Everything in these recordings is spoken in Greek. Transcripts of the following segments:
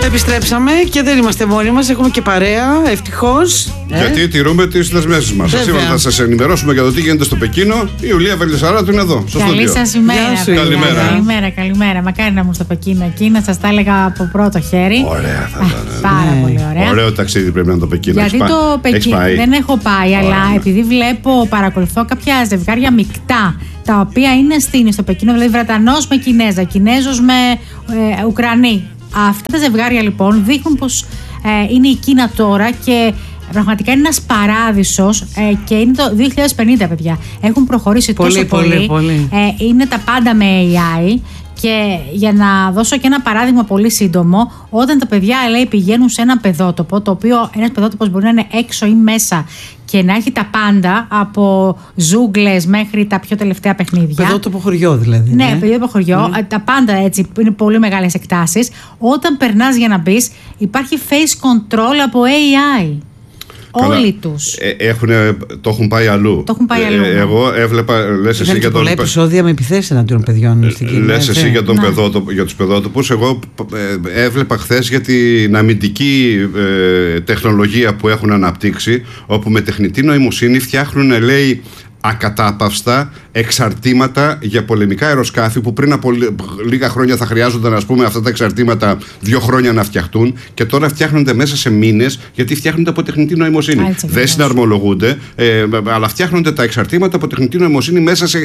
Επιστρέψαμε και δεν είμαστε μόνοι μας, έχουμε και παρέα, ευτυχώς. Γιατί τηρούμε τις δεσμεύσεις μας. Σας είπαμε, θα σας ενημερώσουμε για το τι γίνεται στο Πεκίνο. Η Ιουλία Βελισσαράτου είναι εδώ. Καλή σας ημέρα. Καλημέρα. Μακάρι να μου στο Πεκίνο εκεί, να σας τα έλεγα από πρώτο χέρι. Ωραία θα ήταν. Πάρα πολύ ωραία. Ωραίο ταξίδι πρέπει να είναι το Πεκίνο. Γιατί το Πεκίνο δεν έχω πάει, αλλά επειδή παρακολουθώ κάποια ζευγάρια μεικτά, τα οποία είναι στο Πεκίνο, δηλαδή Βρετανός με Κινέζα, Κινέζος με Ουκρανή. Αυτά τα ζευγάρια λοιπόν δείχνουν πως είναι η Κίνα τώρα και πραγματικά είναι ένας παράδεισος και είναι το 2050, παιδιά. Έχουν προχωρήσει τόσο πολύ. Είναι τα πάντα με AI. Και για να δώσω και ένα παράδειγμα πολύ σύντομο, όταν τα παιδιά πηγαίνουν σε ένα παιδότοπο, το οποίο ένας παιδότοπος μπορεί να είναι έξω ή μέσα και να έχει τα πάντα, από ζούγκλες μέχρι τα πιο τελευταία παιχνίδια. Παιδότοπο χωριό δηλαδή. Ναι, παιδότοπο χωριό. Τα πάντα έτσι, είναι πολύ μεγάλες εκτάσεις. Όταν περνάς για να μπεις, υπάρχει face control από AI. Όλοι τους. Το έχουν πάει αλλού. Εγώ έβλεπα, λες εσύ για τον. Πολλά επεισόδια με επιθέσεις εναντίον παιδιών στην Κίνα. Λες εσύ για τους παιδότοπους. Εγώ έβλεπα χθες για την αμυντική τεχνολογία που έχουν αναπτύξει, όπου με τεχνητή νοημοσύνη φτιάχνουν, λέει, ακατάπαυστα εξαρτήματα για πολεμικά αεροσκάφη που πριν από λίγα χρόνια θα χρειάζονταν, ας πούμε, αυτά τα εξαρτήματα 2 χρόνια να φτιαχτούν, και τώρα φτιάχνονται μέσα σε μήνες, γιατί φτιάχνονται από τεχνητή νοημοσύνη. Δεν συναρμολογούνται, αλλά φτιάχνονται τα εξαρτήματα από τεχνητή νοημοσύνη μέσα σε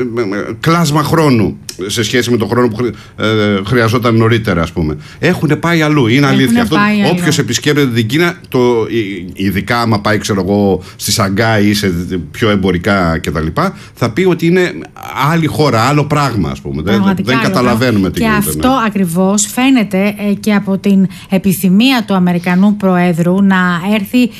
κλάσμα χρόνου, σε σχέση με τον χρόνο που χρειαζόταν νωρίτερα, ας πούμε. Έχουν πάει αλλού, είναι αλήθεια αυτό. Όποιος επισκέπτεται την Κίνα, ειδικά άμα πάει, ξέρω εγώ, στη Σαγκάη ή σε πιο εμπορικά κτλ., θα πει ότι είναι άλλη χώρα, άλλο πράγμα, ας πούμε. Δεν καταλαβαίνουμε τι γίνεται. Και αυτό ακριβώς φαίνεται και από την επιθυμία του Αμερικανού Προέδρου να έρθει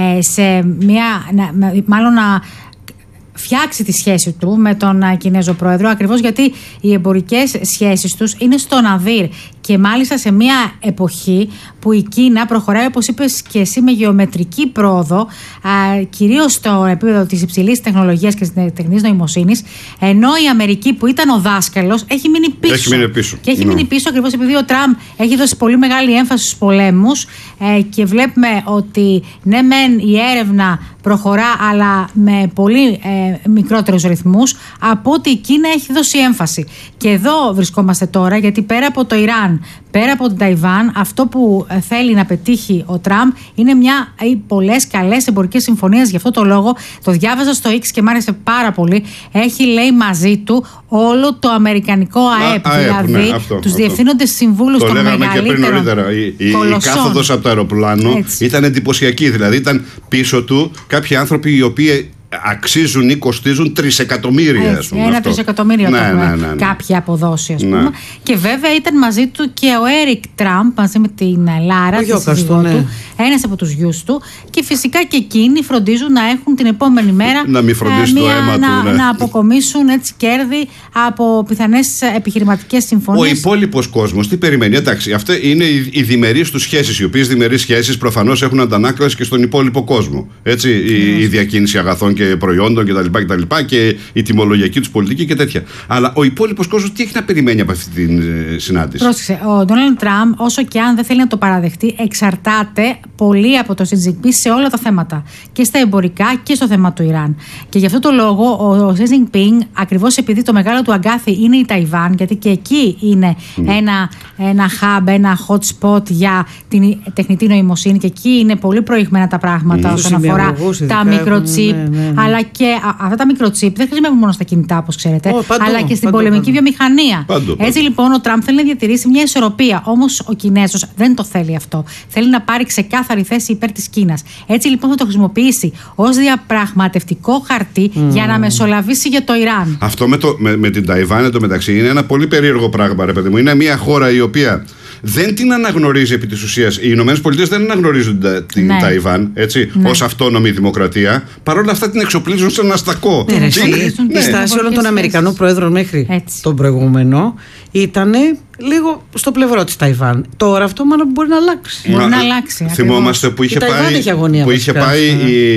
μάλλον να φτιάξει τη σχέση του με τον Κινέζο Πρόεδρο, ακριβώς γιατί οι εμπορικές σχέσεις τους είναι στο ναδύρ, και μάλιστα σε μια εποχή που η Κίνα προχωράει, όπως είπες και εσύ, με γεωμετρική πρόοδο, κυρίως στο επίπεδο της υψηλής τεχνολογίας και της τεχνητής νοημοσύνης, ενώ η Αμερική, που ήταν ο δάσκαλος, έχει μείνει πίσω. Και έχει μείνει πίσω ακριβώς επειδή ο Τραμπ έχει δώσει πολύ μεγάλη έμφαση στους πολέμους, και βλέπουμε ότι ναι μεν η έρευνα προχωρά, αλλά με πολύ μικρότερους ρυθμούς από ότι η Κίνα έχει δώσει έμφαση. Και εδώ βρισκόμαστε τώρα, γιατί πέρα από το Ιράν, πέρα από την Ταϊβάν, αυτό που θέλει να πετύχει ο Τραμπ είναι πολλές καλές εμπορικές συμφωνίες. Γι' αυτό το λόγο το διάβαζα στο X και μ' άρεσε πάρα πολύ. Έχει, λέει, μαζί του όλο το αμερικανικό ΑΕΠ, δηλαδή τους διευθύνοντες συμβούλους των μεγαλύτερων. Το λέγαμε και πριν νωρίτερα. Η κάθοδος από το αεροπλάνο ήταν εντυπωσιακή. Δηλαδή ήταν πίσω του κάποιοι άνθρωποι οι οποίοι αξίζουν ή κοστίζουν τρισεκατομμύρια, ας πούμε. 1 τρισεκατομμύριο κάποια αποδόση, ας πούμε. Και βέβαια ήταν μαζί του και ο Έρικ Τραμπ, μαζί με την Λάρα, τη σύζυγό του, ένας από τους γιους του. Και φυσικά και εκείνοι φροντίζουν να έχουν την επόμενη μέρα να μην φροντίσουν το αίμα του, να αποκομίσουν έτσι κέρδη από πιθανές επιχειρηματικές συμφωνίες. Ο υπόλοιπος κόσμος τι περιμένει? Εντάξει, αυτές είναι οι διμερείς τους σχέσεις, οι οποίες διμερείς σχέσεις προφανώς έχουν αντανάκλαση και στον υπόλοιπο κόσμο. Έτσι, η διακίνηση αγαθών και προϊόντων κτλ. Και η τιμολογιακή τους πολιτική και τέτοια. Αλλά ο υπόλοιπος κόσμος τι έχει να περιμένει από αυτή τη συνάντηση? Πρόσεξε, ο Ντόναλντ Τραμπ, όσο και αν δεν θέλει να το παραδεχτεί, εξαρτάται πολύ από το Xi Jinping σε όλα τα θέματα. Και στα εμπορικά και στο θέμα του Ιράν. Και γι' αυτό το λόγο ο Xi Jinping, ακριβώς επειδή το μεγάλο του αγκάθι είναι η Ταϊβάν, γιατί και εκεί είναι ένα hub, ένα hot spot για την τεχνητή νοημοσύνη, και εκεί είναι πολύ προηγμένα τα πράγματα όσον αφορά τα μικροτσίπ. Αλλά και αυτά τα μικροτσίπ δεν χρησιμεύουν μόνο στα κινητά, όπως ξέρετε, αλλά και στην πολεμική βιομηχανία. Έτσι λοιπόν ο Τραμπ θέλει να διατηρήσει μια ισορροπία. Όμως ο Κινέζος δεν το θέλει αυτό. Θέλει να πάρει ξεκάθαρη θέση υπέρ της Κίνας. Έτσι λοιπόν θα το χρησιμοποιήσει ως διαπραγματευτικό χαρτί για να μεσολαβήσει για το Ιράν. Αυτό με την Ταϊβάν, εντωμεταξύ, είναι ένα πολύ περίεργο πράγμα, ρε παιδί μου. Είναι μια χώρα η οποία δεν την αναγνωρίζει επί της ουσίας. Οι Ηνωμένες Πολιτείες δεν αναγνωρίζουν την Ταϊβάν, έτσι, ως αυτόνομη δημοκρατία. Παρ' όλα αυτά την εξοπλίζουν σε ένα στακό. Η στάση όλων των Αμερικανών Προέδρων μέχρι τον προηγούμενο ήταν λίγο στο πλευρό της Ταϊβάν. Τώρα αυτό μάλλον μπορεί να αλλάξει. Μπορεί να αλλάξει. Θυμόμαστε που είχε πάει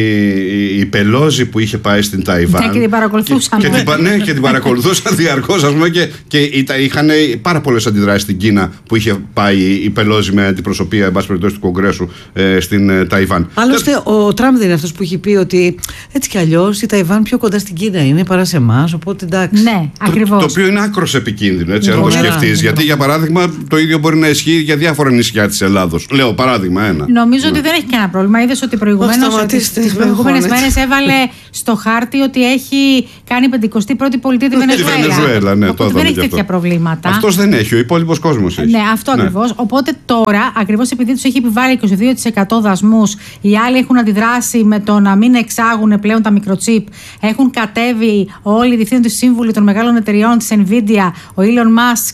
η Πελόζη που είχε πάει στην Ταϊβάν. Ναι, και την παρακολουθούσαν. Και την παρακολουθούσαν διαρκώς, ας πούμε, και είχαν πάρα πολλές αντιδράσεις στην Κίνα που είχε πάει η Πελόζη με αντιπροσωπεία, εν πάση περιπτώσει, του Κογκρέσου στην Ταϊβάν. Άλλωστε, ο Τραμπ δεν είναι αυτός που έχει πει ότι έτσι κι αλλιώς η Ταϊβάν πιο κοντά στην Κίνα είναι παρά σε εμάς. Οπότε εντάξει. Ναι, ακριβώς. Το οποίο είναι άκρος επικίνδυνο, έτσι, αν το σκεφτείς. Γιατί, για παράδειγμα, το ίδιο μπορεί να ισχύει για διάφορα νησιά της Ελλάδος. Λέω παράδειγμα ένα. Νομίζω ότι δεν έχει κανένα πρόβλημα. Είδες ότι τις προηγούμενες μέρες έβαλε στο χάρτη ότι έχει κάνει 51η πολιτεία τη Βενεζουέλα. Ναι, οπότε δεν έχει τέτοια προβλήματα. Αυτός δεν έχει, ο υπόλοιπος κόσμος έχει. Ναι, αυτό ακριβώς. Οπότε τώρα, ακριβώς επειδή τους έχει επιβάλει 22% δασμούς, οι άλλοι έχουν αντιδράσει με το να μην εξάγουν πλέον τα μικροτσίπ. Έχουν κατέβει όλοι οι διευθύνοντες σύμβουλοι των μεγάλων εταιριών της Nvidia, ο Elon Musk,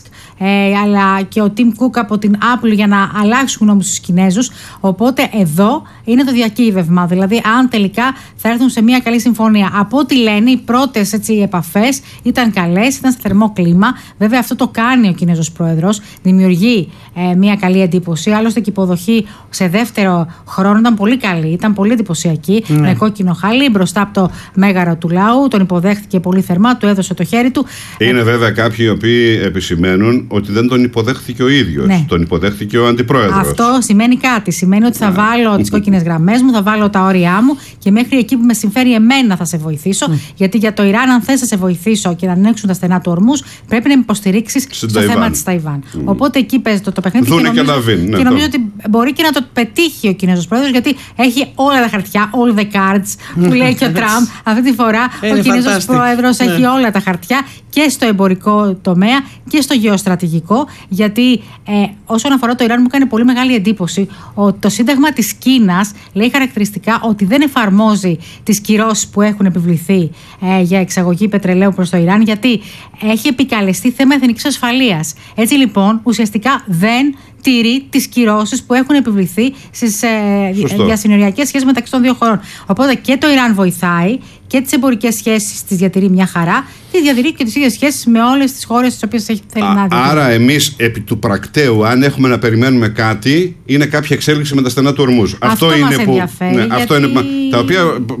αλλά και ο Tim Cook από την Apple, για να αλλάξουν νόμους στους Κινέζους. Οπότε εδώ είναι το διακύβευμα. Δηλαδή, αν τελικά θα έρθουν σε μια καλή συμφωνία. Από ό,τι λένε, οι πρώτες επαφές ήταν καλές, ήταν σε θερμό κλίμα. Βέβαια, αυτό το κάνει ο Κινέζος πρόεδρος. Δημιουργεί μια καλή εντύπωση. Άλλωστε, και η υποδοχή σε δεύτερο χρόνο ήταν πολύ καλή. Ήταν πολύ εντυπωσιακή. Με κόκκινο χαλί μπροστά από το μέγαρο του λαού. Τον υποδέχτηκε πολύ θερμά, του έδωσε το χέρι του. Είναι βέβαια κάποιοι οι οποίοι επισημαίνουν ότι δεν τον υποδέχθηκε ο ίδιος. Ναι. Τον υποδέχθηκε ο αντιπρόεδρος. Αυτό σημαίνει κάτι. Σημαίνει ότι θα βάλω τις κόκκινες γραμμές μου, θα βάλω τα όρια μου και μέχρι εκεί που με συμφέρει εμένα θα σε βοηθήσω. Γιατί για το Ιράν, αν θες να σε βοηθήσω και να ανοίξουν τα στενά του ορμούς, πρέπει να με υποστηρίξεις στο θέμα της Ταϊβάν. Οπότε εκεί παίζει το παιχνίδι. Και νομίζω ότι μπορεί και να το πετύχει ο Κινέζος πρόεδρος, γιατί έχει όλα τα χαρτιά, all the cards που λέει και ο Τραμπ. Αυτή τη φορά ο Κινέζος πρόεδρος έχει όλα τα χαρτιά και στο εμπορικό τομέα και στο γεωστρατηγικό. Γιατί όσον αφορά το Ιράν, μου έκανε πολύ μεγάλη εντύπωση ότι το Σύνταγμα της Κίνας λέει χαρακτηριστικά ότι δεν εφαρμόζει τις κυρώσεις που έχουν επιβληθεί για εξαγωγή πετρελαίου προς το Ιράν, γιατί έχει επικαλεστεί θέμα εθνικής ασφαλείας. Έτσι λοιπόν, ουσιαστικά δεν τηρεί τις κυρώσεις που έχουν επιβληθεί στις διασυνοριακές σχέσεις μεταξύ των δύο χωρών. Οπότε και το Ιράν βοηθάει και τις εμπορικές σχέσεις τις διατηρεί μια χαρά και διατηρεί και τις ίδιες σχέσεις με όλες τις χώρες τις οποίες θέλει να διατηρεί. Άρα εμείς επί του πρακτέου, αν έχουμε να περιμένουμε κάτι, είναι κάποια εξέλιξη με τα στενά του ορμούς. Αυτό είναι μας ενδιαφέρει. Ναι, αυτό είναι, τα οποία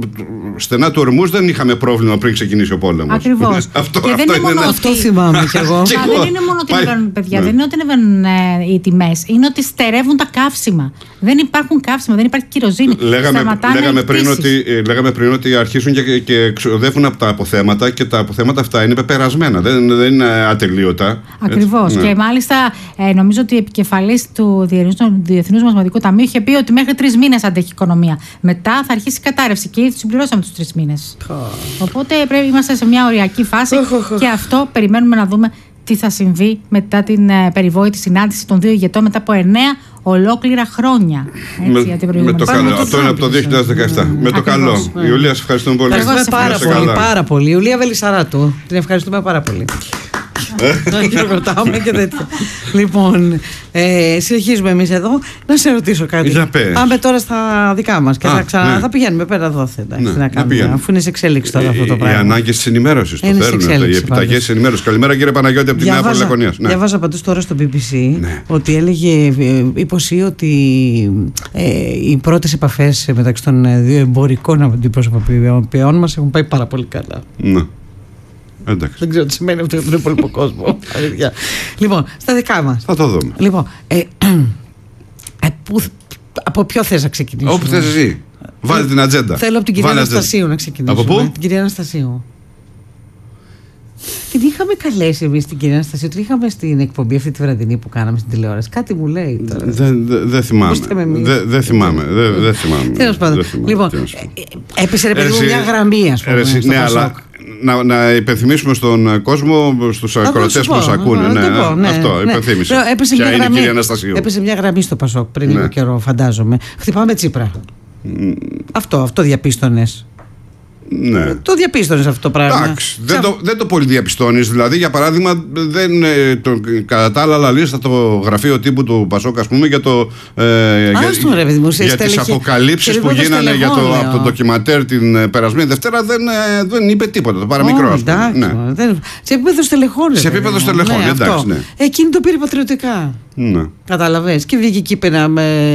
στενά του ορμούς δεν είχαμε πρόβλημα πριν ξεκινήσει ο πόλεμος. Ακριβώς. Αυτό θυμάμαι κι εγώ. Μα δεν είναι μόνο ότι ανεβαίνουν, παιδιά, δεν είναι ότι ανεβαίνουν οι τιμές. Είναι ότι στερεύουν τα καύσιμα. Δεν υπάρχουν καύσιμα, δεν υπάρχει κυροζήνη. Λέγαμε πριν ότι αρχίσουν και ξοδεύουν από τα αποθέματα και τα αποθέματα αυτά είναι πεπερασμένα. Δεν είναι ατελείωτα. Ακριβώς. Ναι. Και μάλιστα νομίζω ότι η επικεφαλής του Διεθνούς Νομισματικού Ταμείου είχε πει ότι μέχρι 3 μήνες αντέχει η οικονομία. Μετά θα αρχίσει η κατάρρευση και ήδη τους συμπληρώσαμε τους 3 μήνες. Οπότε πρέπει είμαστε σε μια οριακή φάση και αυτό περιμένουμε να δούμε τι θα συμβεί μετά την περιβόητη συνάντηση των δύο ηγετών μετά από 9 ολόκληρα χρόνια. Με το καλό. Αυτό είναι από το 2017. Με το καλό. Ιουλία, σε ευχαριστούμε πολύ. Ευχαριστούμε πάρα πολύ. Ιουλία Βελισσαράτου. Την ευχαριστούμε πάρα πολύ. Και ρωτάμε και τέτοια. Λοιπόν, συνεχίζουμε εμείς εδώ. Να σε ρωτήσω κάτι. Πάμε τώρα στα δικά μας και θα πηγαίνουμε πέρα εδώ. Αφού είναι σε εξέλιξη τώρα αυτό το πράγμα. Οι ανάγκες της ενημέρωσης το φέρνουν. Οι επιταγές της ενημέρωσης. Καλημέρα κύριε Παναγιώτη από τη Νέα Πολυλακωνία. Διαβάζα παντού τώρα στο BBC ότι έλεγε υποσύ ότι οι πρώτες επαφές μεταξύ των δύο εμπορικών αντιπροσωποποιών μας έχουν πάει πάρα πολύ καλά. Εντάξει. Δεν ξέρω τι σημαίνει αυτό για τον υπόλοιπο κόσμο. Λοιπόν, στα δικά μας. Θα το δούμε. Λοιπόν, από ποιο θες να ξεκινήσουμε? Όπου θες εσύ. Βάλε την ατζέντα. Θέλω από την κυρία Αναστασίου να ξεκινήσουμε. Από πού? Την κυρία Αναστασίου. Την είχαμε καλέσει εμείς την κυρία Αναστασίου. Την είχαμε στην εκπομπή αυτή τη βραδινή που κάναμε στην τηλεόραση. Κάτι μου λέει τώρα. Δεν θυμάμαι. Δεν θυμάμαι. Τέλος πάντων. Λοιπόν, έπεσε ρε παιδί μου μια γραμμή, ας πούμε. Ναι, αλλά να υπενθυμίσουμε στον κόσμο, στους ακροατές που μας ακούνε. Αυτό, υπενθύμισε. Ποια είναι η κυρία Αναστασίου. Έπεσε μια γραμμή στο Πασόκ πριν λίγο καιρό, φαντάζομαι. Χτυπάμε Τσίπρα. Αυτό διαπίστωνες. Ναι. Το διαπίστωνες αυτό το πράγμα. Εντάξει, δεν το πολύ διαπιστώνεις. Δηλαδή, για παράδειγμα, κατά τα άλλα λίστα το γραφείο τύπου του Πασόκ, ας πούμε, για τις αποκαλύψεις που γίνανε από το ντοκιμαντέρ την περασμένη Δευτέρα, δεν είπε τίποτα. Το παραμικρό, ας πούμε. Σε επίπεδο στελεχών. Σε επίπεδο στελεχών, εντάξει. Ναι. Εκείνη το πήρε πατριωτικά. Ναι. Καταλαβες. Και βγήκε εκεί πέρα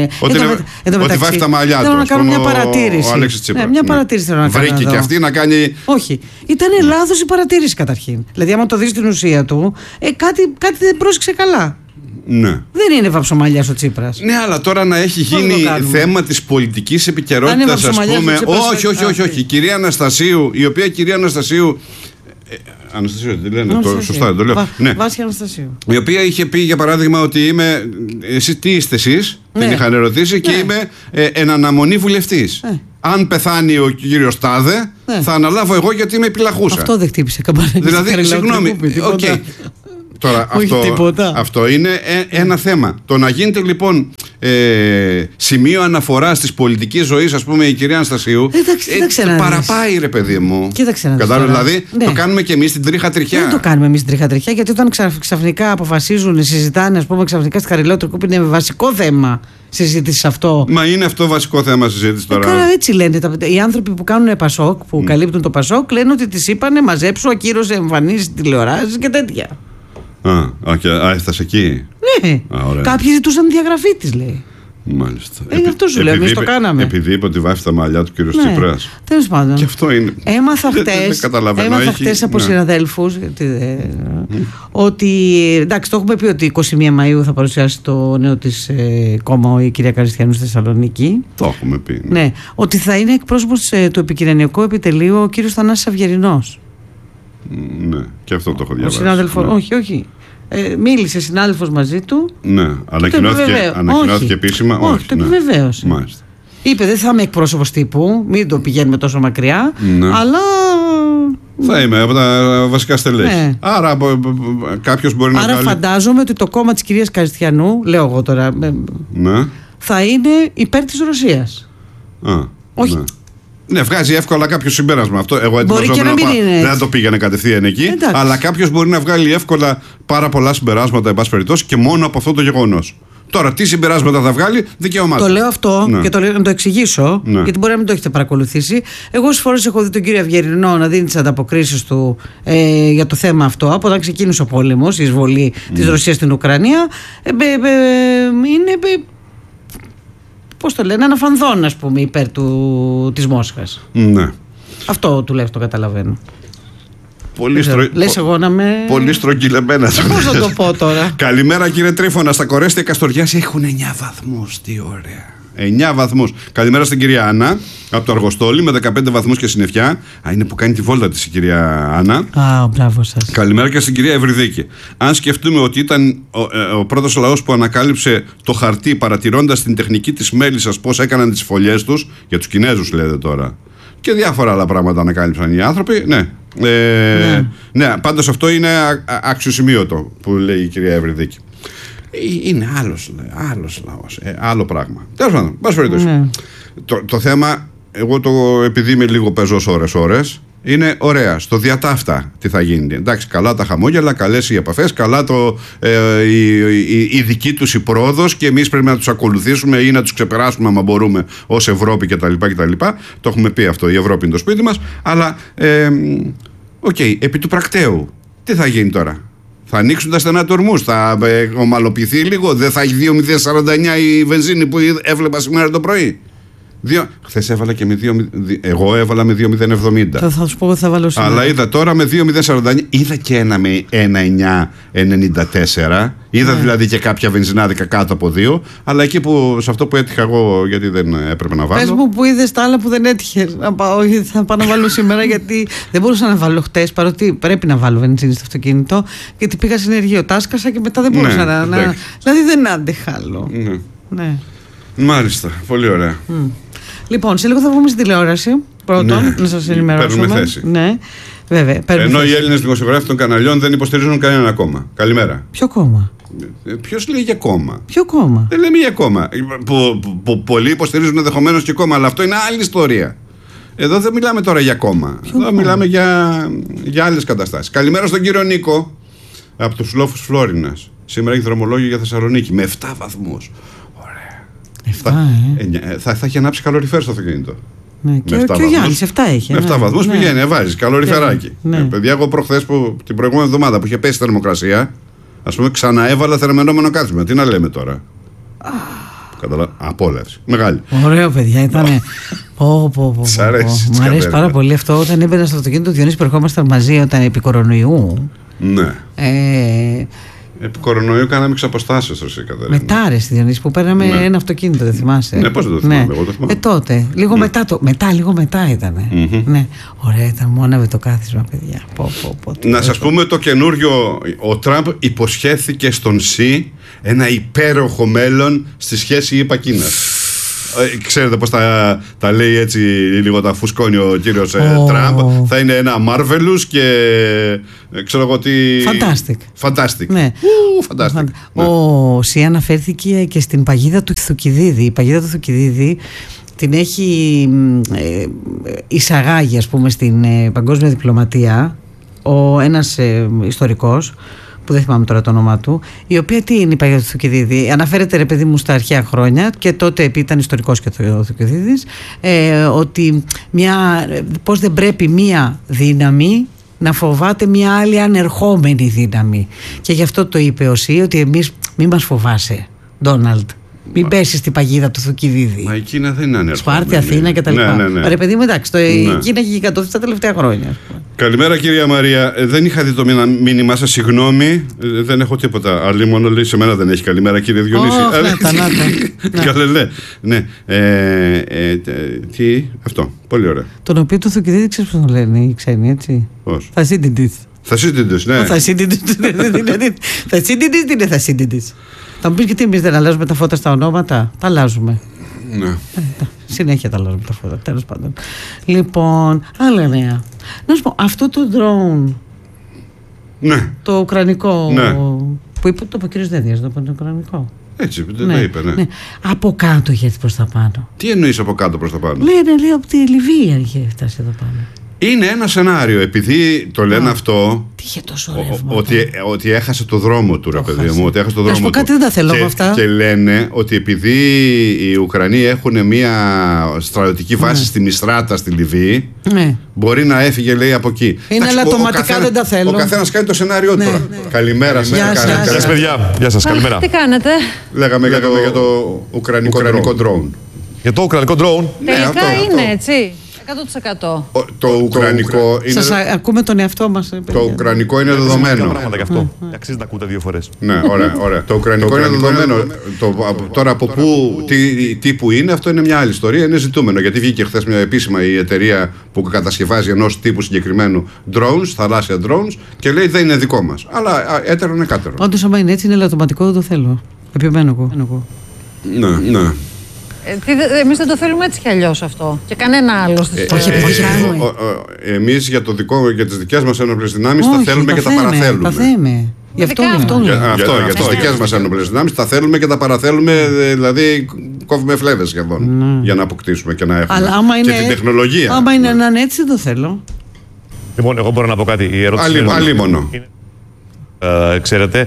ότι βάφει τα μαλλιά του. Θέλω να κάνω μια παρατήρηση. Ο Αλέξης Τσίπρας. Μια παρατήρηση θέλω να κάνω. Βρήκε και αυτή να κάνει. Όχι. Ήταν λάθος η παρατήρηση καταρχήν. Δηλαδή, άμα το δεις την ουσία του, κάτι δεν πρόσεξε καλά. Ναι. Δεν είναι βαψομαλιάς ο Τσίπρας. Ναι, αλλά τώρα να έχει γίνει θέμα της πολιτικής επικαιρότητας, ας πούμε. Όχι. Η κυρία Αναστασίου, η οποία κυρία Αναστασίου. Αναστασίου, τι λένε, σωστά δεν το λέω. Βάσια Αναστασίου. Η οποία είχε πει, για παράδειγμα, ότι είμαι. Τι είστε εσείς, την είχαν ερωτήσει, και είμαι εν αναμονή βουλευτής. Αν πεθάνει ο κύριος Τάδε, θα αναλάβω εγώ γιατί είμαι επιλαχούσα. Αυτό δεν χτύπησε καμπάνα. Δηλαδή, συγγνώμη. Τώρα, αυτό είναι ένα θέμα. Το να γίνεται λοιπόν σημείο αναφοράς της πολιτικής ζωής, ας πούμε, η κυρία Αναστασίου, παραπάει, ρε παιδί μου. Κατάλαβε, δηλαδή, το κάνουμε και εμείς στην τρίχα τριχιά. Δεν το κάνουμε εμείς στην τρίχα τριχιά, γιατί όταν ξαφνικά αποφασίζουν, συζητάνε, ας πούμε, ξαφνικά στη Χαριλότρου, που είναι βασικό θέμα συζήτηση αυτό. Μα είναι αυτό βασικό θέμα συζήτηση τώρα. Έτσι λένε. Οι άνθρωποι που κάνουν Πασόκ, που καλύπτουν το Πασόκ, λένε ότι τις είπανε μαζέψου, ακύρωσε εμφανίσεις, τηλεοράσεις και τέτοια. Έφτασε εκεί. Ναι. Κάποιοι ζητούσαν διαγραφή της, λέει. Μάλιστα. Αυτό σου λέω, εμείς το κάναμε. Επειδή είπε ότι βάφει τα μαλλιά του κύριου Τσίπρας. Τέλος πάντων. Και αυτό είναι. Έμαθα χτες από συναδέλφους ότι. Εντάξει, το έχουμε πει ότι 21 Μαΐου θα παρουσιάσει το νέο της κόμμα η κυρία Καριστιανού στη Θεσσαλονίκη. Το έχουμε πει. Ναι. Ότι θα είναι εκπρόσωπος του επικοινωνιακού επιτελείου ο κύριος Θανάσης Αυγερινός. Ναι, και αυτό το έχω διαβάσει. Όχι. Μίλησε συνάδελφος μαζί του. Ναι, ανακοινώθηκε επίσημα. Όχι, το επιβεβαίωσε. Μάλιστα. Είπε, δεν θα είμαι εκπρόσωπος τύπου, μην το πηγαίνουμε τόσο μακριά, αλλά. Θα είμαι από τα βασικά στελέχη. Άρα κάποιος μπορεί να. Άρα φαντάζομαι ότι το κόμμα της κυρίας Καριστιανού, λέω εγώ τώρα, θα είναι υπέρ της Ρωσίας. Όχι. Ναι, βγάζει εύκολα κάποιο συμπέρασμα αυτό. Εγώ ετοιμαζόμουν δεν το πήγαινε κατευθείαν εκεί. Εντάξει. Αλλά κάποιο μπορεί να βγάλει εύκολα πάρα πολλά συμπεράσματα, εν πάση περιπτώσει, και μόνο από αυτό το γεγονός. Τώρα, τι συμπεράσματα θα βγάλει, δικαίωμά του. Το λέω αυτό και το λέω να το εξηγήσω, γιατί μπορεί να μην το έχετε παρακολουθήσει. Εγώ στις φορές έχω δει τον κύριο Αυγερινό να δίνει τις ανταποκρίσεις του για το θέμα αυτό. Από όταν ξεκίνησε ο πόλεμος, η εισβολή της Ρωσίας στην Ουκρανία, είναι. Πώς το λένε, αναφανδόν, ας πούμε, υπέρ της Μόσχας. Ναι. Αυτό τουλάχιστον καταλαβαίνω. Λες εγώ να με. Πολύ στρογγυλεμένα. Πώς θα το πω τώρα. Καλημέρα, κύριε Τρίφωνα. Στα Κορέστια Καστοριάς έχουν 9 βαθμούς. Τι ωραία. 9 βαθμούς. Καλημέρα στην κυρία Άννα από το Αργοστόλι με 15 βαθμούς και συννεφιά. Είναι που κάνει τη βόλτα της η κυρία Άννα. Μπράβο σας. Καλημέρα και στην κυρία Ευρυδίκη. Αν σκεφτούμε ότι ήταν ο πρώτος λαός που ανακάλυψε το χαρτί παρατηρώντας την τεχνική της μέλισσας, πώς έκαναν τις φωλιές τους, για τους Κινέζους λέτε τώρα, και διάφορα άλλα πράγματα ανακάλυψαν οι άνθρωποι. Ναι, πάντως αυτό είναι αξιοσημείωτο που λέει η κυρία Ευρυδίκη. Είναι άλλος λαός, άλλο πράγμα. Τέλος πάντων, πας περιπτώσει. Το θέμα, εγώ επειδή είμαι λίγο πεζός ώρες, είναι ωραία. Στο διατάφτα τι θα γίνει. Εντάξει, καλά τα χαμόγελα, καλές οι επαφές, καλά η δική τους η πρόοδος, και εμείς πρέπει να τους ακολουθήσουμε ή να τους ξεπεράσουμε άμα μπορούμε ως Ευρώπη κτλ. Το έχουμε πει αυτό, η Ευρώπη είναι το σπίτι μας. Αλλά, επί του πρακτέου, τι θα γίνει τώρα. Θα ανοίξουν τα στενά του ορμούς, θα ομαλοποιηθεί λίγο, δεν θα έχει 2,049 η βενζίνη που έβλεπα σήμερα το πρωί. Χθες έβαλα και με 2. Εγώ έβαλα με 2,070. Θα σου πω ότι θα βάλω σήμερα. Αλλά είδα τώρα με 2,049. Είδα και ένα με 1,994. Είδα δηλαδή και κάποια βενζινάδικα κάτω από 2. Αλλά εκεί σε αυτό που έτυχα εγώ, γιατί δεν έπρεπε να βάλω. Πες μου που είδες τα άλλα που δεν έτυχε. Θα πάω να βάλω σήμερα, γιατί δεν μπορούσα να βάλω χτες, παρότι πρέπει να βάλω βενζίνη στο αυτοκίνητο. Γιατί πήγα συνεργείο, τάσκασα και μετά δεν μπορούσα να. Δηλαδή δεν άντεχα άλλο. Ναι. Μάλιστα, πολύ ωραία. Λοιπόν, σε λίγο θα βγούμε στην τηλεόραση. Πρώτον, να σας ενημερώσουμε. Παίρνουμε θέση. Ναι, βέβαια. Ενώ οι Έλληνες δημοσιογράφοι των καναλιών δεν υποστηρίζουν κανένα κόμμα. Καλημέρα. Ποιο κόμμα? Ποιος λέει για κόμμα? Ποιο κόμμα? Δεν λέμε για κόμμα. Πολλοί υποστηρίζουν ενδεχομένως και κόμμα, αλλά αυτό είναι άλλη ιστορία. Εδώ δεν μιλάμε τώρα για κόμμα. Εδώ μιλάμε για άλλες καταστάσεις. Καλημέρα στον κύριο Νίκο από τους Λόφους Φλόρινας. Σήμερα έχει δρομολόγιο για Θεσσαλονίκη με 7 βαθμούς. Ωραία. Θα έχει ανάψει καλοριφέρ στο αυτοκίνητο. Ναι, και ο Γιάννης 7 έχει. Με 7 βαθμούς πηγαίνει, βάζει καλοριφεράκι. Παιδιά, εγώ προχθές την προηγούμενη εβδομάδα που είχε πέσει η θερμοκρασία, ας πούμε, ξαναέβαλα θερμαινόμενο κάθισμα. Τι να λέμε τώρα. Απόλαυση. Μεγάλη. Ωραίο, παιδιά, ήταν. Μ' αρέσει πάρα πολύ αυτό. Όταν έμπαινα στο αυτοκίνητο Διονύση, που ερχόμασταν μαζί όταν επί κορονοϊού. Ναι. Επί κορονοϊού κάναμε εξαποστάσεις, εσύ Κατερίνα. Μετά, ρε Διονύση, που παίρναμε ένα αυτοκίνητο, δεν θυμάσαι. Ναι, πώς δεν το θυμάμαι, εγώ το θυμάμαι. Τότε. Λίγο μετά ήταν. Ναι. Ωραία, ήταν μόναβε το κάθισμα, παιδιά. Να σας πούμε το καινούριο. Ο Τραμπ υποσχέθηκε στον Σι ένα υπέροχο μέλλον στη σχέση ΗΠΑ-Κίνας. Ξέρετε πως τα λέει έτσι, λίγο τα φουσκώνει ο κύριος Τραμπ. Θα είναι ένα Marvelous και ξέρω εγώ τι. Fantastic. Ναι. Fantastic. Ο Σι αναφέρθηκε και στην παγίδα του Θουκυδίδη. Η παγίδα του Θουκυδίδη την έχει εισαγάγει, ας πούμε, στην παγκόσμια διπλωματία ένας ιστορικός, που δεν θυμάμαι τώρα το όνομά του, η οποία τι είναι η παγίδα του Θουκυδίδη. Αναφέρεται, ρε παιδί μου, στα αρχαία χρόνια, και τότε ήταν ιστορικός και ο Θουκυδίδης, ότι πώς δεν πρέπει μία δύναμη να φοβάται μια άλλη ανερχόμενη δύναμη. Και γι' αυτό το είπε ο Σι, ότι εμείς μη μας φοβάσαι, Ντόναλντ. Μην πέσει στην παγίδα του Θουκυδίδη. Μα η Κίνα δεν είναι ανερχόμενη. Σπάρτη, Αθήνα κτλ. Ναι. Ρε παιδί μου, εντάξει, η Κίνα έχει γιγαντωθεί τα τελευταία χρόνια. Καλημέρα, κυρία Μαρία. Δεν είχα δει το μήνυμά σας, συγγνώμη. Δεν έχω τίποτα. Αλλή μόνο λέει σε μένα δεν έχει. Καλημέρα, κύριε Διονύση. Καλέ, ναι. Τι, αυτό. Πολύ ωραία. Τον οποίο το Θουκυδίδη ξέρεις πώς τον λένε οι ξένοι, έτσι. Πώς? Θασίντιντης. Θασίντιντης, ναι. Θασίντιντης. Θα μου πεις, γιατί εμείς δεν αλλάζουμε τα φώτα στα ονόματα? Τα αλλάζουμε. Ναι. Συνέχεια τα αλλάζουμε τα φώτα, τέλος πάντων. Λοιπόν, άλλα νέα. Να σου πω, αυτό το drone. Ναι. Το ουκρανικό. Ναι. Που είπε το κ. Δένδιας, το ουκρανικό. Έτσι, δεν το είπε, ναι. Από κάτω γιατί προς τα πάνω. Τι εννοείς από κάτω προς τα πάνω? Λέει από τη Λιβύη είχε φτάσει εδώ πάνω. Είναι ένα σενάριο, επειδή το λένε αυτό. Τι είχε τόσο ρεύμα. Ότι έχασε το δρόμο του, ρε παιδί μου. Ότι έχασε το δρόμο του. Κάτι δεν τα θέλω από αυτά. Και λένε ότι επειδή οι Ουκρανοί έχουν μια στρατιωτική βάση στη Μιστράτα, στη Λιβύη, μπορεί να έφυγε, λέει, από εκεί. Είναι ελαττωματικά, δεν τα θέλω. Ο καθένας κάνει το σενάριό του. Καλημέρα, σας, παιδιά. Γεια σας, καλημέρα. Τι κάνετε? Λέγαμε για το ουκρανικό drone. Για το ουκρανικό drone. Τελικά είναι έτσι. 100%. Το ουκρανικό είναι. Σας ακούμε τον εαυτό μας. Το ουκρανικό είναι δεδομένο. Γι' αυτό. Αξίζει να ακούτε 2 φορές. Ναι, ωραία. Το ουκρανικό είναι δεδομένο. Τώρα από πού, τι τύπου είναι, αυτό είναι μια άλλη ιστορία. Είναι ζητούμενο. Γιατί βγήκε χθες μια επίσημα η εταιρεία που κατασκευάζει ενός τύπου συγκεκριμένου drones, θαλάσσια drones, και λέει δεν είναι δικό μας. Αλλά έτερο είναι κάτερο. Όντως, άμα είναι έτσι, είναι ελαττωματικό, δεν το θέλω. Επιμένω εγώ. Ναι. Εμείς δεν το θέλουμε έτσι κι αλλιώς αυτό. Και κανένα άλλο στη εμείς για τις δικές μας ένοπλες δυνάμεις τα θέλουμε και τα παραθέλουμε. Τα θέμε. Γι' αυτό για τις δικές μας ένοπλες δυνάμεις τα θέλουμε και τα παραθέλουμε, δηλαδή κόβουμε φλέβες σχεδόν για να αποκτήσουμε και να έχουμε. Αλλά άμα και την τεχνολογία. Άμα είναι έναν έτσι, δεν το θέλω. Λοιπόν, εγώ μπορώ να πω κάτι. Η ερώτηση Αλίμονο. Ξέρετε.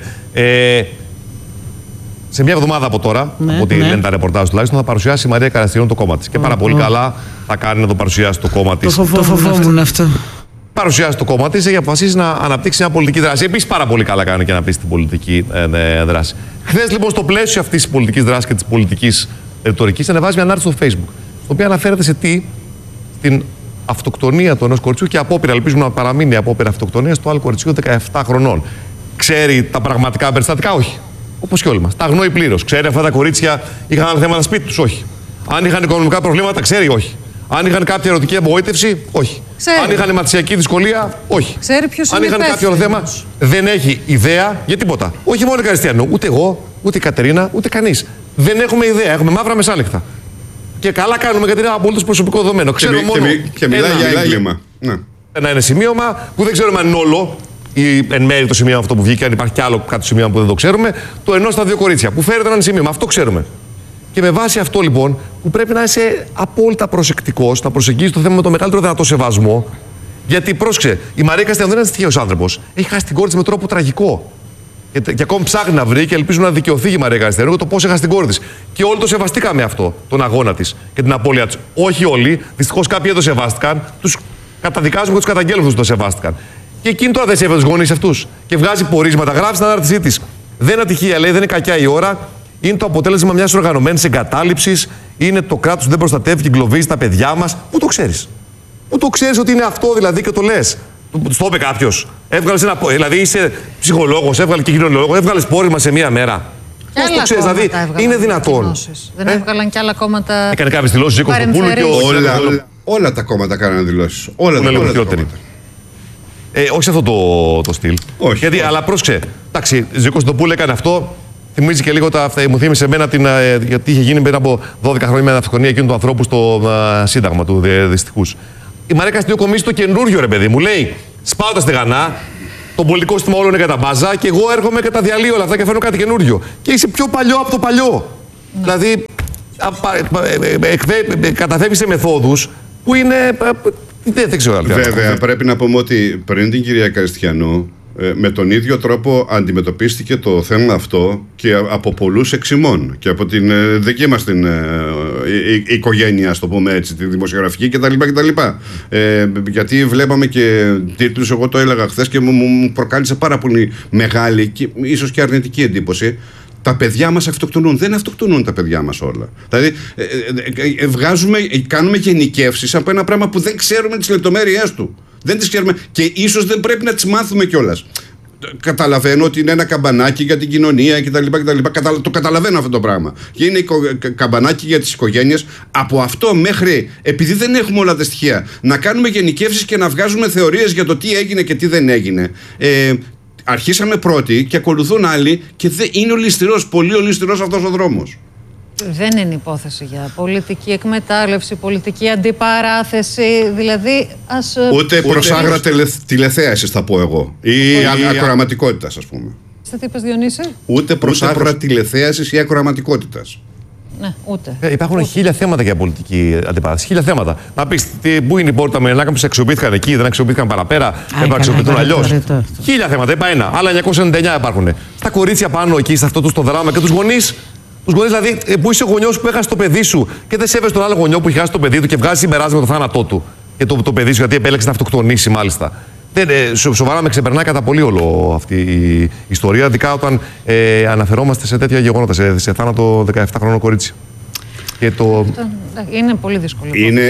Σε μια εβδομάδα από τώρα, από ό,τι λένε τα ρεπορτάζ τουλάχιστον, θα παρουσιάσει η Μαρία Καραστιανού το κόμμα της. Και πάρα πολύ καλά θα κάνει να το παρουσιάσει το κόμμα της. Το φοβόμουν αυτό. Παρουσιάσει το κόμμα της, έχει αποφασίσει να αναπτύξει μια πολιτική δράση. Επίσης, πάρα πολύ καλά κάνει και να αναπτύξει την πολιτική δράση. Χθες, λοιπόν, στο πλαίσιο αυτής της πολιτικής δράσης και της πολιτικής ρητορικής, ανεβάζει μια ανάρτηση στο Facebook, στο οποίο αναφέρεται σε τι? Στην αυτοκτονία του ενός κοριτσιού και απόπειρα, ελπίζουμε να παραμείνει η απόπειρα αυτοκτονίας του άλλου κοριτσιού 17 χρονών. Ξέρει τα πραγματικά περιστατικά? Όχι. Όπως και όλοι μας. Τα αγνοεί πλήρως. Ξέρει αυτά τα κορίτσια είχαν άλλα θέματα σπίτι τους? Όχι. Αν είχαν οικονομικά προβλήματα? Ξέρει? Όχι. Αν είχαν κάποια ερωτική απογοήτευση? Όχι. Ξέρει. Αν είχαν μαθησιακή δυσκολία? Όχι. Ξέρει ποιος αν είναι είχαν κάποιο άλλο θέμα? Δεν έχει ιδέα για τίποτα. Όχι μόνο η Καριστιανού. Ούτε εγώ, ούτε η Κατερίνα, ούτε κανείς. Δεν έχουμε ιδέα. Έχουμε μαύρα μεσάλεκτα. Και καλά κάνουμε, γιατί είναι απολύτως προσωπικό δεδομένο. Ξέρω μόνο. Και μιλάει για έγκλημα. Ένα είναι σημείωμα που δεν ξέρουμε αν είναι όλο. Ή εν μέρει το σημείο αυτό που βγήκε, αν υπάρχει κι άλλο κάτι σημείο που δεν το ξέρουμε, το ενός στα 2 κορίτσια. Που φέρεται να είναι σημείο. Αυτό ξέρουμε. Και με βάση αυτό λοιπόν, που πρέπει να είσαι απόλυτα προσεκτικός, να προσεγγίζεις το θέμα με το μεγαλύτερο δυνατό σεβασμό. Γιατί πρόσεξε, η Μαρία Καστιανού δεν είναι τυχαίος άνθρωπος. Έχει χάσει την κόρη της με τρόπο τραγικό. Και ακόμη ψάχνει να βρει και ελπίζουμε να δικαιωθεί η Μαρία Καστιανού για το πώς έχασε την κόρη της. Και όλοι το σεβαστήκαμε αυτό, τον αγώνα της και την απώλεια της. Όχι όλοι, δυστυχώς κάποιοι δεν το σεβάστηκαν. Τους καταδικάζουμε και τους καταγγέλνουμε ότι το σεβάστηκαν. Και εκείνη τώρα δεν σέβεται τους γονείς αυτούς. Και βγάζει πορίσματα, γράφει στην ανάρτησή της. Δεν είναι ατυχία, λέει, δεν είναι κακιά η ώρα. Είναι το αποτέλεσμα μιας οργανωμένης εγκατάλειψης. Είναι το κράτος που δεν προστατεύει και εγκλωβίζει τα παιδιά μας. Πού το ξέρεις? Πού το ξέρεις ότι είναι αυτό δηλαδή και το λες? Του το είπε κάποιος? Έβγαλες ένα. Δηλαδή είσαι ψυχολόγος, έβγαλε και κοινωνιολόγος, έβγαλες πόρισμα σε μία μέρα. Πώς το ξέρεις, δηλαδή είναι δυνατόν? Δεν έβγαλαν κι άλλα κόμματα. Έκανε κάποιες δηλώσεις Ζήκο Κοπούλου και όλα τα κόμματα κάνανε δηλώσεις. Όλα τα κόμματα. Όχι σε αυτό το στυλ. Όχι. Γιατί, αλλά πρόσεξε. Εντάξει, Ζήκο Κοπούλου έκανε αυτό. Θυμίζει και λίγο μου θύμισε εμένα γιατί είχε γίνει πριν από 12 χρόνια με αναφικονία εκείνου του ανθρώπου στο Σύνταγμα του δυστυχούς. Η Μαρία Καστιανού κομίσει το καινούριο, ρε παιδί μου. Λέει, σπάω τα στεγανά, το πολιτικό σύστημα όλο είναι κατά μπάζα και εγώ έρχομαι και τα διαλύω όλα αυτά και φέρνω κάτι καινούριο. Και είσαι πιο παλιό από το παλιό. Δηλαδή, καταφεύγει σε μεθόδους που είναι. Δεν ξέρω. Βέβαια, πρέπει να πούμε ότι πριν την κυρία Καστιανού, με τον ίδιο τρόπο αντιμετωπίστηκε το θέμα αυτό και από πολλούς εξημών και από την δική μας την οικογένεια, ας το πούμε έτσι, τη δημοσιογραφική κτλ. Γιατί βλέπαμε και τίτλους, εγώ το έλεγα χθες και μου προκάλεσε πάρα πολύ μεγάλη και ίσως και αρνητική εντύπωση. Τα παιδιά μας αυτοκτονούν. Δεν αυτοκτονούν τα παιδιά μας όλα. Δηλαδή, κάνουμε γενικεύσεις από ένα πράγμα που δεν ξέρουμε τις λεπτομέρειές του. Δεν τις ξέρουμε και ίσως δεν πρέπει να τις μάθουμε κιόλας. Καταλαβαίνω ότι είναι ένα καμπανάκι για την κοινωνία κτλ. Το καταλαβαίνω αυτό το πράγμα. Και είναι καμπανάκι για τις οικογένειες. Από αυτό μέχρι, επειδή δεν έχουμε όλα τα στοιχεία, να κάνουμε γενικεύσεις και να βγάζουμε θεωρίες για το τι έγινε και τι δεν έγινε. Αρχίσαμε πρώτοι και ακολουθούν άλλοι και είναι ολισθηρός, πολύ ολισθηρός αυτός ο δρόμος. Δεν είναι υπόθεση για πολιτική εκμετάλλευση, πολιτική αντιπαράθεση, δηλαδή ούτε προς άγρα τηλεθέασης θα πω εγώ, ή ακροαματικότητας, ας πούμε. Σε τι είπες, Διονύση? Ούτε προς άγρα τηλεθέασης ή ακροαματικότητας. Ναι, ούτε. Υπάρχουν 1000 θέματα για πολιτική αντιπαράθεση. 1000 θέματα. Να πεις, πού είναι η πόρτα με ενάκαμψη, αξιοποιήθηκαν εκεί, δεν αξιοποιήθηκαν παραπέρα, δεν αξιοποιηθούν αλλιώς. 1000 θέματα, είπα ένα. Άλλα 999 υπάρχουν. Στα κορίτσια πάνω εκεί, σε αυτό το δράμα και τους γονείς. Τους γονείς, δηλαδή, που είσαι ο γονιός που έχασε το παιδί σου και δεν σέβεσαι τον άλλο γονιό που έχει χάσει το παιδί του και βγάζει συμπεράσματα με το θάνατό του. Και το παιδί σου, γιατί επέλεξε να αυτοκτονήσει, μάλιστα. Σοβαρά με ξεπερνάει κατά πολύ όλο αυτή η ιστορία, ειδικά όταν αναφερόμαστε σε τέτοια γεγονότα, σε θάνατο 17χρονο κορίτσι. Και είναι πολύ δύσκολο.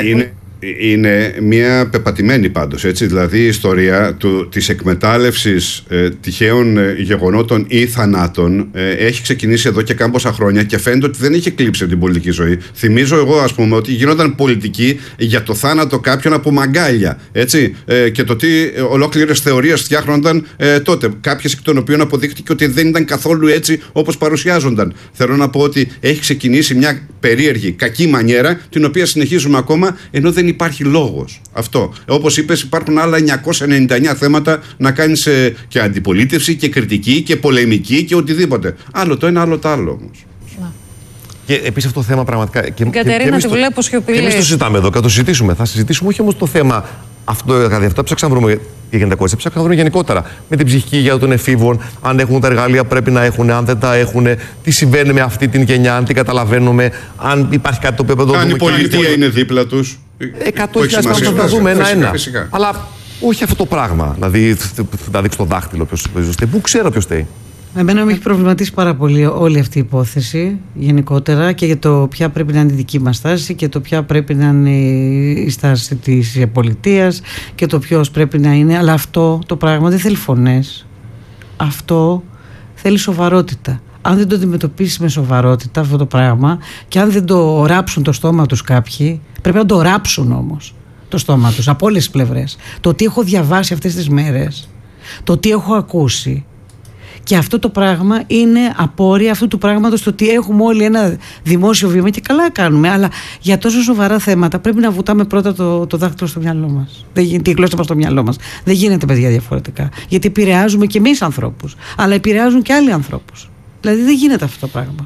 Είναι μια πεπατημένη πάντως, έτσι, δηλαδή η ιστορία της εκμετάλλευσης τυχαίων γεγονότων ή θανάτων έχει ξεκινήσει εδώ και κάμποσα χρόνια και φαίνεται ότι δεν έχει κλείψει από την πολιτική ζωή. Θυμίζω εγώ, ας πούμε, ότι γινόταν πολιτική για το θάνατο κάποιον από μαγκάλια, έτσι, και το τι ολόκληρες θεωρίες φτιάχνονταν τότε. Κάποιες εκ των οποίων αποδείχτηκε ότι δεν ήταν καθόλου έτσι όπως παρουσιάζονταν. Θέλω να πω ότι έχει ξεκινήσει μια περίεργη, κακή μανιέρα, την οποία συνεχίζουμε ακόμα, ενώ δεν υπάρχει λόγος. Αυτό. Όπως είπες, υπάρχουν άλλα 999 θέματα να κάνεις και αντιπολίτευση και κριτική και πολεμική και οτιδήποτε. Άλλο το ένα, άλλο το άλλο όμως. Και επίσης αυτό το θέμα πραγματικά. Κατερίνα, τη βλέπω σιωπηλή. Εμείς το συζητάμε εδώ και θα το συζητήσουμε. Θα συζητήσουμε όχι όμως το θέμα αυτό, δηλαδή αυτό ψάξα να βρούμε τι γίνεται κορίτσια, ψάξα να βρούμε γενικότερα. Με την ψυχική υγεία των εφήβων, αν έχουν τα εργαλεία που πρέπει να έχουν, αν δεν τα έχουν, τι συμβαίνει με αυτή την γενιά, αν τι καταλαβαίνουμε, αν υπάρχει κάτι το οποίο πρέπει να δούμε. Αν η πολιτεία είναι δίπλα τους. 100.000 πράγματα θα δούμε ένα-ένα. Αλλά όχι αυτό το πράγμα. Δηλαδή, θα δείξει το δάχτυλο ποιος φταίει. Πού ξέρω ποιος φταίει. Εμένα με έχει προβληματίσει πάρα πολύ όλη αυτή η υπόθεση γενικότερα και για το ποια πρέπει να είναι η δική μας στάση και το ποια πρέπει να είναι η στάση της πολιτείας και το ποιος πρέπει να είναι. Αλλά αυτό το πράγμα δεν θέλει φωνές. Αυτό θέλει σοβαρότητα. Αν δεν το αντιμετωπίσεις με σοβαρότητα αυτό το πράγμα και αν δεν το ράψουν το στόμα τους κάποιοι, πρέπει να το ράψουν όμως το στόμα τους από όλες τις πλευρές. Το τι έχω διαβάσει αυτές τις μέρες, το τι έχω ακούσει. Και αυτό το πράγμα είναι απόρρια αυτού του πράγματος, το ότι έχουμε όλοι ένα δημόσιο βήμα και καλά κάνουμε, αλλά για τόσο σοβαρά θέματα πρέπει να βουτάμε πρώτα το δάχτυλο στο μυαλό μας. Τη γλώσσα μας στο μυαλό μας. Δεν γίνεται, παιδιά, διαφορετικά. Γιατί επηρεάζουμε και εμείς ανθρώπους, αλλά επηρεάζουν και άλλοι ανθρώπους. Δηλαδή δεν γίνεται αυτό το πράγμα.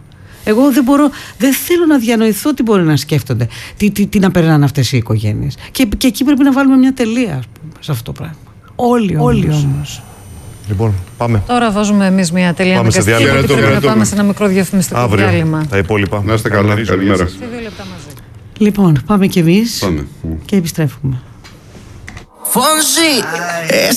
Εγώ δεν θέλω να διανοηθώ τι μπορεί να σκέφτονται, τι να περνάνε αυτές οι οικογένειες. Και εκεί πρέπει να βάλουμε μια τελεία, ας πούμε, σε αυτό το πράγμα. Όλοι όμως. Λοιπόν, πάμε. Τώρα βάζουμε εμείς μια τελεία. Πάμε σε διάλειμμα. Πρέπει να πάμε σε ένα μικρό διαφημιστικό διάλειμμα. Τα υπόλοιπα. Να είστε καλά. Καλημέρα. 2 λεπτά μαζί. Λοιπόν, πάμε κι εμείς Πάμε. και επιστρέφουμε. Fonsi,